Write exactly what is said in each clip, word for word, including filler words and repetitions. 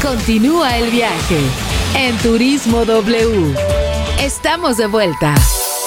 Continúa el viaje en Turismo W. Estamos de vuelta.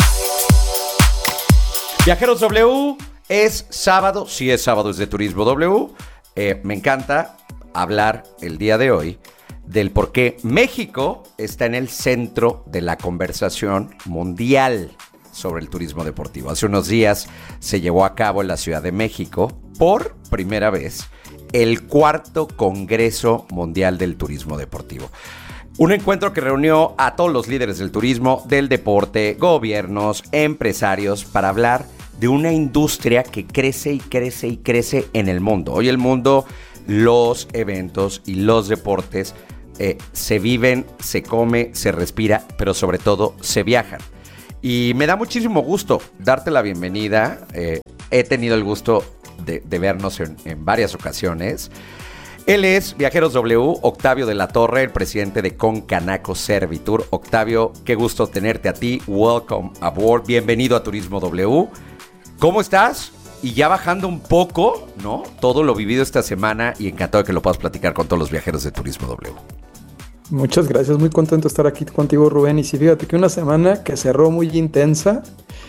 Viajeros W, es sábado, sí es sábado, es de Turismo W. Eh, me encanta hablar el día de hoy del por qué México está en el centro de la conversación mundial sobre el turismo deportivo. Hace unos días se llevó a cabo en la Ciudad de México, por primera vez, el cuarto Congreso Mundial del Turismo Deportivo. Un encuentro que reunió a todos los líderes del turismo, del deporte, gobiernos, empresarios, para hablar de una industria que crece y crece y crece en el mundo. Hoy el mundo, los eventos y los deportes eh, se viven, se come, se respira, pero sobre todo se viajan. Y me da muchísimo gusto darte la bienvenida. Eh, he tenido el gusto de, de vernos en, en varias ocasiones. Él es, Viajeros W, Octavio de la Torre, el presidente de Concanaco Servitur. Octavio, qué gusto tenerte a ti. Welcome aboard. Bienvenido a Turismo W. ¿Cómo estás? Y ya bajando un poco, ¿no? Todo lo vivido esta semana y encantado de que lo puedas platicar con todos los viajeros de Turismo W. Muchas gracias, muy contento de estar aquí contigo, Rubén. Y sí, fíjate que una semana que cerró muy intensa,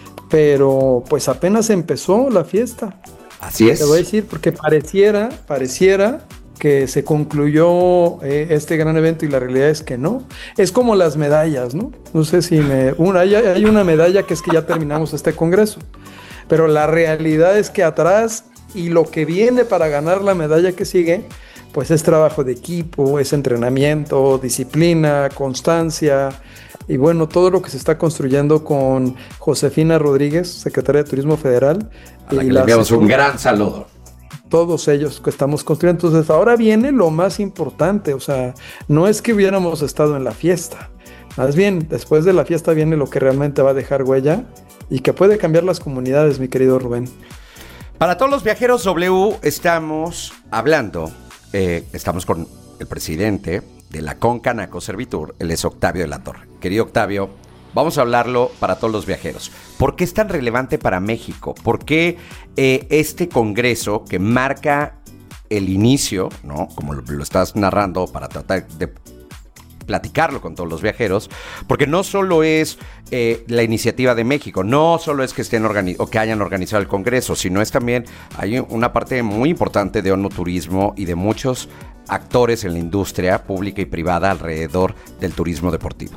pero pues apenas empezó la fiesta. Así es. Te voy a decir, porque pareciera, pareciera que se concluyó eh, este gran evento y la realidad es que no. Es como las medallas, ¿no? No sé si me... Una, hay, hay una medalla que es que ya terminamos este congreso, pero la realidad es que atrás y lo que viene para ganar la medalla que sigue, pues es trabajo de equipo, es entrenamiento, disciplina, constancia y bueno, todo lo que se está construyendo con Josefina Rodríguez, secretaria de Turismo Federal. A la que le enviamos un gran saludo. Todos ellos que estamos construyendo. Entonces ahora viene lo más importante, o sea, no es que hubiéramos estado en la fiesta, más bien después de la fiesta viene lo que realmente va a dejar huella y que puede cambiar las comunidades, mi querido Rubén. Para todos los viajeros W estamos hablando, eh, estamos con el presidente de la Concanaco Servitur, él es Octavio de la Torre. Querido Octavio, vamos a hablarlo para todos los viajeros. ¿Por qué es tan relevante para México? ¿Por qué eh, este congreso que marca el inicio, ¿no? Como lo, lo estás narrando para tratar de platicarlo con todos los viajeros? Porque no solo es eh, la iniciativa de México, no solo es que estén organi- o que hayan organizado el congreso, sino es también, hay una parte muy importante de ONU Turismo y de muchos actores en la industria pública y privada alrededor del turismo deportivo.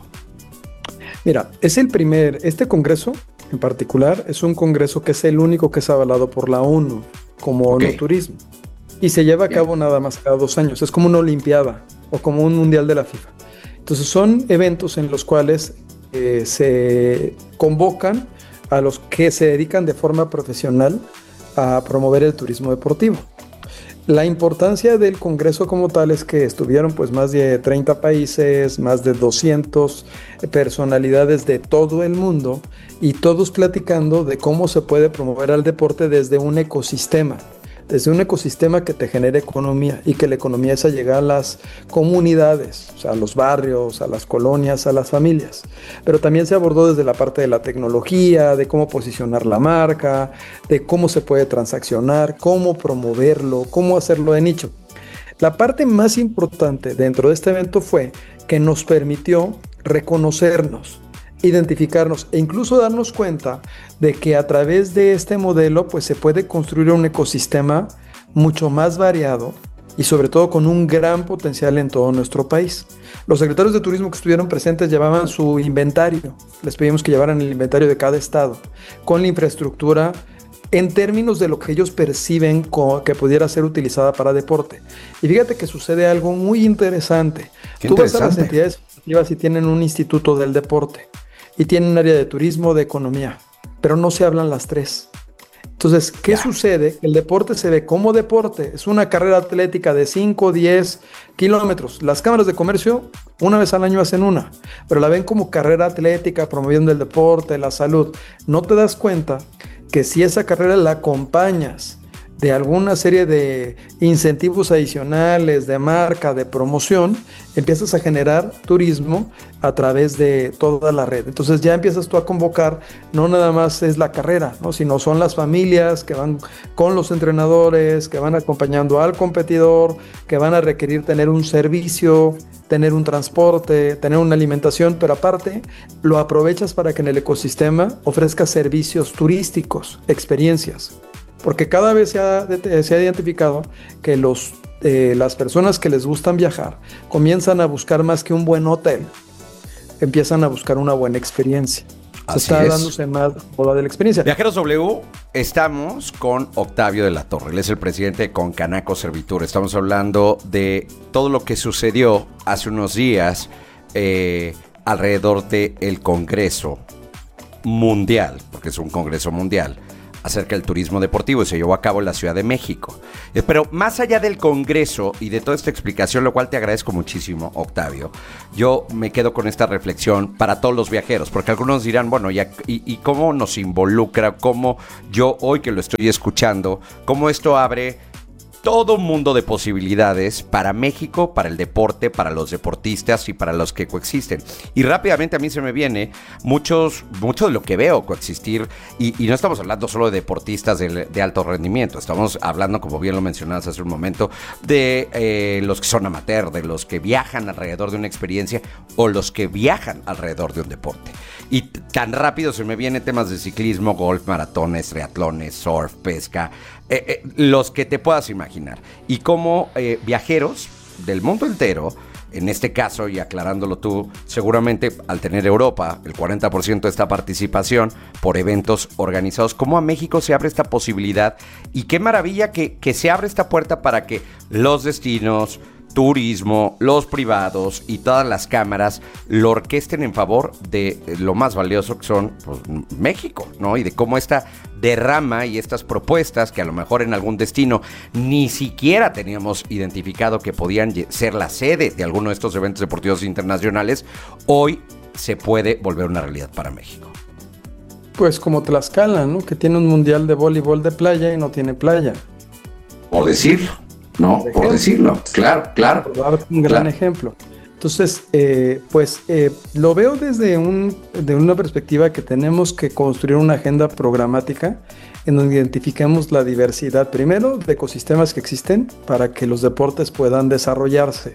Mira, es el primer, este congreso en particular es un congreso que es el único que es avalado por la ONU como okay. ONU Turismo y se lleva a Bien. cabo nada más cada dos años, es como una olimpiada o como un mundial de la FIFA. Entonces son eventos en los cuales eh, se convocan a los que se dedican de forma profesional a promover el turismo deportivo. La importancia del congreso como tal es que estuvieron pues más de treinta países, más de doscientas personalidades de todo el mundo y todos platicando de cómo se puede promover al deporte desde un ecosistema, desde un ecosistema que te genere economía y que la economía esa llegue a las comunidades, o sea, a los barrios, a las colonias, a las familias. Pero también se abordó desde la parte de la tecnología, de cómo posicionar la marca, de cómo se puede transaccionar, cómo promoverlo, cómo hacerlo de nicho. La parte más importante dentro de este evento fue que nos permitió reconocernos, identificarnos e incluso darnos cuenta de que a través de este modelo pues se puede construir un ecosistema mucho más variado y sobre todo con un gran potencial en todo nuestro país. Los secretarios de turismo que estuvieron presentes llevaban su inventario, les pedimos que llevaran el inventario de cada estado con la infraestructura en términos de lo que ellos perciben que pudiera ser utilizada para deporte. Y fíjate que sucede algo muy interesante. Qué Tú interesante. vas a las entidades federativas y tienen un instituto del deporte y tienen un área de turismo, de economía, pero no se hablan las tres. Entonces, ¿qué Ya. sucede? El deporte se ve como deporte, es una carrera atlética de cinco, diez kilómetros. Las cámaras de comercio una vez al año hacen una, pero la ven como carrera atlética, promoviendo el deporte, la salud. No te das cuenta que si esa carrera la acompañas de alguna serie de incentivos adicionales, de marca, de promoción, empiezas a generar turismo a través de toda la red. Entonces ya empiezas tú a convocar, no nada más es la carrera, ¿no? Sino son las familias que van con los entrenadores, que van acompañando al competidor, que van a requerir tener un servicio, tener un transporte, tener una alimentación, pero aparte lo aprovechas para que en el ecosistema ofrezcas servicios turísticos, experiencias. Porque cada vez se ha, se ha identificado que los, eh, las personas que les gustan viajar comienzan a buscar más que un buen hotel, empiezan a buscar una buena experiencia. Se Así está es. dándose más moda de la experiencia. Viajeros W, estamos con Octavio de la Torre. Él es el presidente de Concanaco Servitur. Estamos hablando de todo lo que sucedió hace unos días eh, alrededor del Congreso Mundial, porque es un Congreso Mundial, acerca del turismo deportivo y se llevó a cabo en la Ciudad de México. Eh, pero más allá del Congreso y de toda esta explicación, lo cual te agradezco muchísimo, Octavio, yo me quedo con esta reflexión para todos los viajeros, porque algunos dirán, bueno, ¿y, y, y cómo nos involucra? ¿Cómo yo hoy que lo estoy escuchando, cómo esto abre todo un mundo de posibilidades para México, para el deporte, para los deportistas y para los que coexisten? Y rápidamente a mí se me viene muchos, mucho de lo que veo coexistir, y, y no estamos hablando solo de deportistas de, de alto rendimiento, estamos hablando, como bien lo mencionabas hace un momento, de eh, los que son amateur, de los que viajan alrededor de una experiencia o los que viajan alrededor de un deporte. Y tan rápido se me vienen temas de ciclismo, golf, maratones, triatlones, surf, pesca, eh, eh, los que te puedas imaginar. Y como eh, viajeros del mundo entero, en este caso, y aclarándolo tú, seguramente al tener Europa el cuarenta por ciento de esta participación por eventos organizados, ¿cómo a México se abre esta posibilidad? Y qué maravilla que, que se abre esta puerta para que los destinos, turismo, los privados y todas las cámaras lo orquesten en favor de lo más valioso que son, pues, México, ¿no? Y de cómo esta derrama y estas propuestas que a lo mejor en algún destino ni siquiera teníamos identificado que podían ser la sede de alguno de estos eventos deportivos internacionales, hoy se puede volver una realidad para México. Pues como Tlaxcala, ¿no? Que tiene un mundial de voleibol de playa y no tiene playa. Por decirlo. No, por decirlo, claro, claro. Por darte un gran claro. ejemplo. Entonces, eh, pues eh, lo veo desde un, de una perspectiva que tenemos que construir una agenda programática en donde identifiquemos la diversidad, primero, de ecosistemas que existen para que los deportes puedan desarrollarse.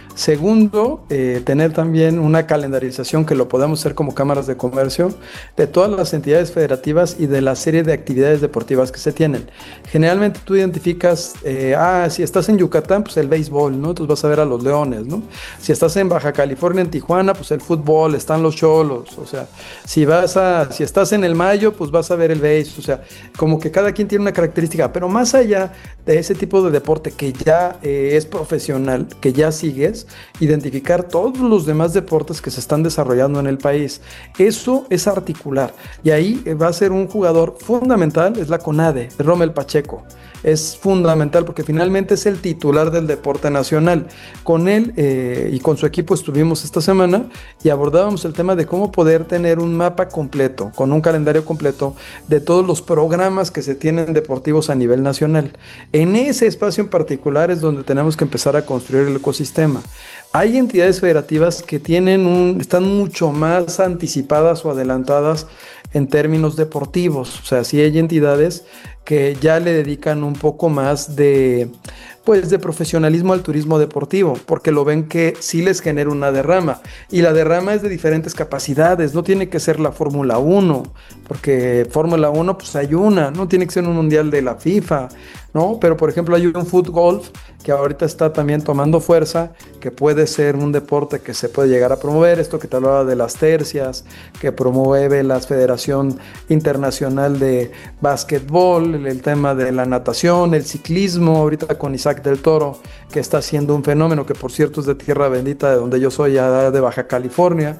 Segundo, eh, tener también una calendarización que lo podamos hacer como cámaras de comercio de todas las entidades federativas y de la serie de actividades deportivas que se tienen. Generalmente tú identificas, eh, ah, si estás en Yucatán, pues el béisbol, ¿no? Entonces vas a ver a los Leones, ¿no? Si estás en Baja California, en Tijuana, pues el fútbol, están los Cholos, o sea, si vas a, si estás en el Mayo, pues vas a ver el béis, o sea, como que cada quien tiene una característica, pero más allá de ese tipo de deporte que ya eh, es profesional, que ya sigues, identificar todos los demás deportes que se están desarrollando en el país. Eso es articular y ahí va a ser un jugador fundamental, es la CONADE, Rommel Pacheco. Es fundamental porque finalmente es el titular del deporte nacional. Con él eh, y con su equipo estuvimos esta semana y abordábamos el tema de cómo poder tener un mapa completo, con un calendario completo de todos los programas que se tienen deportivos a nivel nacional. En ese espacio en particular es donde tenemos que empezar a construir el ecosistema. Hay entidades federativas que tienen un, están mucho más anticipadas o adelantadas en términos deportivos. O sea, sí hay entidades que ya le dedican un poco más de, pues, de profesionalismo al turismo deportivo, porque lo ven que sí les genera una derrama. Y la derrama es de diferentes capacidades, no tiene que ser la Fórmula uno, porque Fórmula uno pues hay una, no tiene que ser un mundial de la FIFA, ¿no? Pero por ejemplo hay un fútbol que ahorita está también tomando fuerza, que puede ser un deporte que se puede llegar a promover, esto que te hablaba de las tercias, que promueve la Federación Internacional de Básquetbol, el, el tema de la natación, el ciclismo, ahorita con Isaac del Toro, que está haciendo un fenómeno, que por cierto es de tierra bendita, de donde yo soy, de Baja California,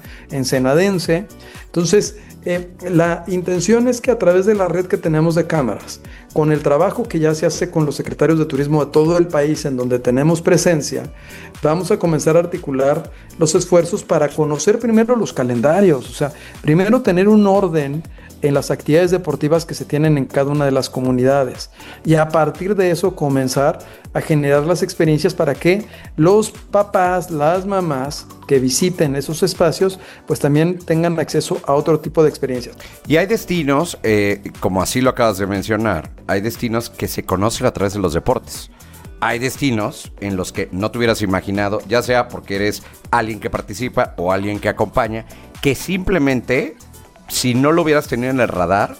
ensenadense. Entonces, Eh, la intención es que a través de la red que tenemos de cámaras, con el trabajo que ya se hace con los secretarios de turismo de todo el país en donde tenemos presencia, vamos a comenzar a articular los esfuerzos para conocer primero los calendarios, o sea, primero tener un orden en las actividades deportivas que se tienen en cada una de las comunidades y a partir de eso comenzar a generar las experiencias para que los papás, las mamás que visiten esos espacios pues también tengan acceso a otro tipo de experiencias. Y hay destinos, eh, como así lo acabas de mencionar, hay destinos que se conocen a través de los deportes. Hay destinos en los que no te hubieras imaginado, ya sea porque eres alguien que participa o alguien que acompaña, que simplemente, si no lo hubieras tenido en el radar,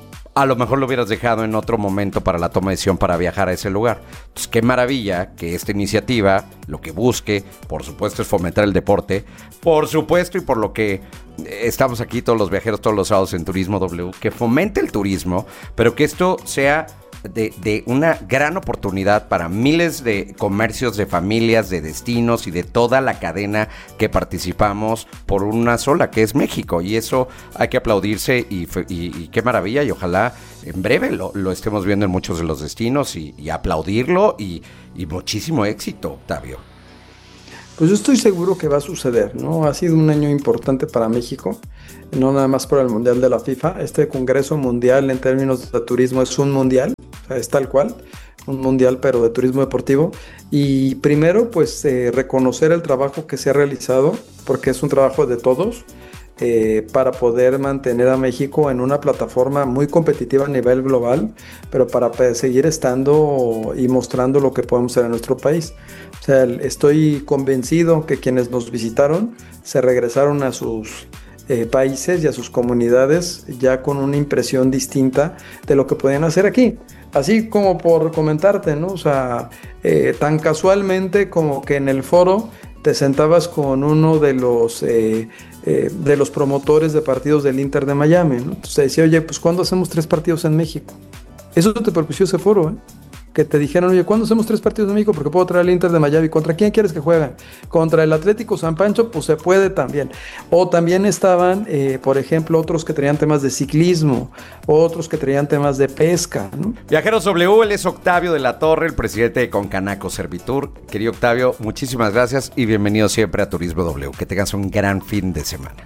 a lo mejor lo hubieras dejado en otro momento para la toma de decisión para viajar a ese lugar. Entonces, qué maravilla que esta iniciativa lo que busque, por supuesto, es fomentar el deporte, por supuesto, y por lo que estamos aquí todos los viajeros, todos los sábados en Turismo W, que fomente el turismo, pero que esto sea de, de una gran oportunidad para miles de comercios, de familias, de destinos y de toda la cadena que participamos por una sola, que es México. Y eso hay que aplaudirse y, y, y qué maravilla. Y ojalá en breve lo, lo estemos viendo en muchos de los destinos y, y aplaudirlo y, y muchísimo éxito, Octavio. Pues yo estoy seguro que va a suceder, ¿no? Ha sido un año importante para México, no nada más por el Mundial de la FIFA. Este Congreso Mundial en términos de turismo es un mundial, o sea, es tal cual, un mundial pero de turismo deportivo. Y primero, pues eh, reconocer el trabajo que se ha realizado, porque es un trabajo de todos, eh, para poder mantener a México en una plataforma muy competitiva a nivel global, pero para seguir estando y mostrando lo que podemos hacer en nuestro país. O sea, estoy convencido que quienes nos visitaron se regresaron a sus eh, países y a sus comunidades ya con una impresión distinta de lo que podían hacer aquí. Así como por comentarte, ¿no? O sea, eh, tan casualmente como que en el foro te sentabas con uno de los, eh, eh, de los promotores de partidos del Inter de Miami, ¿no? Entonces te decía, oye, pues ¿cuándo hacemos tres partidos en México? Eso te propició ese foro, ¿eh? Que te dijeron, oye, ¿cuándo hacemos tres partidos en México? Porque puedo traer al Inter de Miami. ¿Contra quién quieres que jueguen? Contra el Atlético San Pancho, pues se puede también. O también estaban, eh, por ejemplo, otros que traían temas de ciclismo, otros que traían temas de pesca, ¿no? Viajeros W, él es Octavio de la Torre, el presidente de Concanaco Servitur. Querido Octavio, muchísimas gracias y bienvenido siempre a Turismo W. Que tengas un gran fin de semana.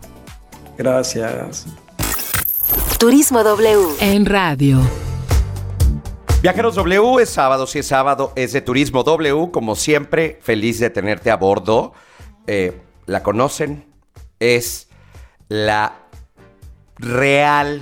Gracias. Turismo W en radio. Viajeros W, es sábado, si es sábado, es de Turismo W, como siempre, feliz de tenerte a bordo. Eh, la conocen, es la real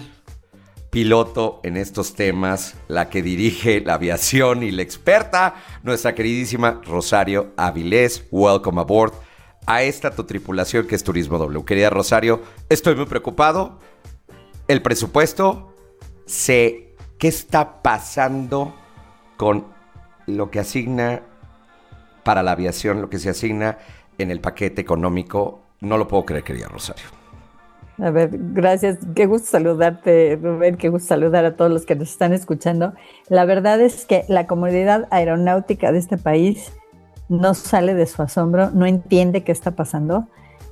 piloto en estos temas, la que dirige la aviación y la experta, nuestra queridísima Rosario Avilés. Welcome aboard a esta tu tripulación que es Turismo W. Querida Rosario, estoy muy preocupado. El presupuesto se... ¿Qué está pasando con lo que asigna para la aviación, lo que se asigna en el paquete económico? No lo puedo creer, querida Rosario. A ver, gracias. Qué gusto saludarte, Rubén. Qué gusto saludar a todos los que nos están escuchando. La verdad es que la comunidad aeronáutica de este país no sale de su asombro, no entiende qué está pasando.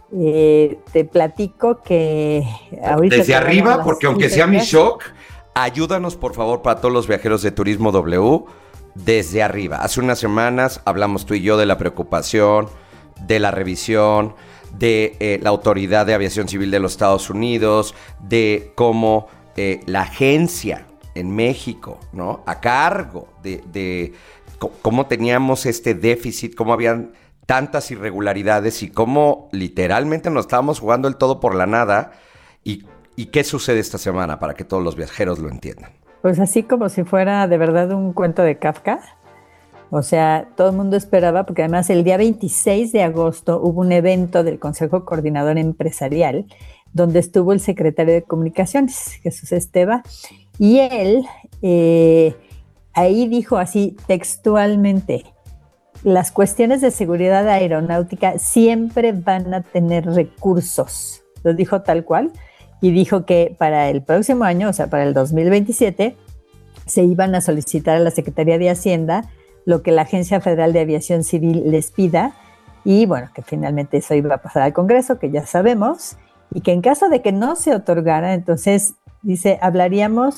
Eh, te platico que ahorita... Desde arriba, porque aunque sea mi shock... Ayúdanos, por favor, para todos los viajeros de Turismo W, desde arriba. Hace unas semanas hablamos tú y yo de la preocupación, de la revisión, de eh, la Autoridad de Aviación Civil de los Estados Unidos, de cómo eh, la agencia en México, ¿no? A cargo de, de c- cómo teníamos este déficit, cómo habían tantas irregularidades y cómo literalmente nos estábamos jugando el todo por la nada. Y ¿Y qué sucede esta semana para que todos los viajeros lo entiendan? Pues así como si fuera de verdad un cuento de Kafka. O sea, todo el mundo esperaba, porque además el día veintiséis de agosto hubo un evento del Consejo Coordinador Empresarial donde estuvo el secretario de Comunicaciones, Jesús Esteva, y él eh, ahí dijo así textualmente: las cuestiones de seguridad aeronáutica siempre van a tener recursos. Lo dijo tal cual. Y dijo que para el próximo año, o sea, para el dos mil veintisiete, se iban a solicitar a la Secretaría de Hacienda lo que la Agencia Federal de Aviación Civil les pida, y bueno, que finalmente eso iba a pasar al Congreso, que ya sabemos, y que en caso de que no se otorgara, entonces, dice, hablaríamos,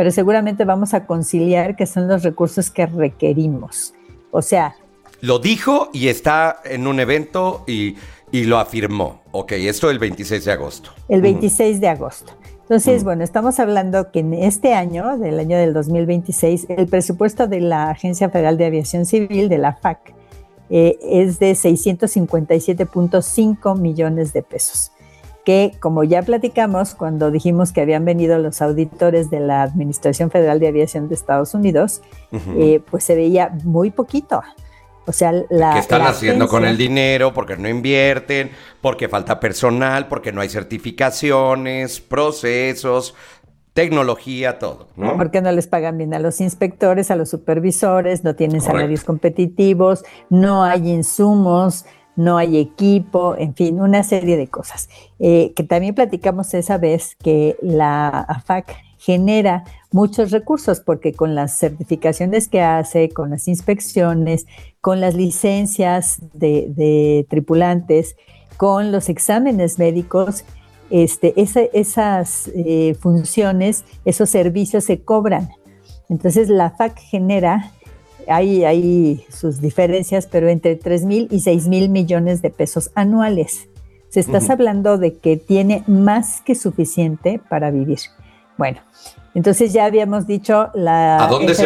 pero seguramente vamos a conciliar que son los recursos que requerimos. O sea... Lo dijo y está en un evento y, y lo afirmó. Ok, esto el veintiséis de agosto. El veintiséis mm. de agosto. Entonces, mm. bueno, estamos hablando que en este año, del año del dos mil veintiséis, el presupuesto de la Agencia Federal de Aviación Civil, de la A F A C, eh, es de seiscientos cincuenta y siete punto cinco millones de pesos. Que, como ya platicamos cuando dijimos que habían venido los auditores de la Administración Federal de Aviación de Estados Unidos, uh-huh. eh, pues se veía muy poquito. O sea, la, ¿qué están la haciendo agencia, con el dinero? Porque no invierten, porque falta personal, porque no hay certificaciones, procesos, tecnología, todo, ¿no? Porque no les pagan bien a los inspectores, a los supervisores, no tienen Correcto. Salarios competitivos, no hay insumos, no hay equipo, en fin, una serie de cosas. Eh, que también platicamos esa vez que la A F A C genera muchos recursos porque con las certificaciones que hace, con las inspecciones, con las licencias de, de tripulantes, con los exámenes médicos, este, esa, esas eh, funciones, esos servicios se cobran. Entonces la A F A C genera, hay, hay sus diferencias, pero entre tres mil y seis mil millones de pesos anuales. Se estás uh-huh. hablando de que tiene más que suficiente para vivir. Bueno, entonces ya habíamos dicho la... ¿A dónde F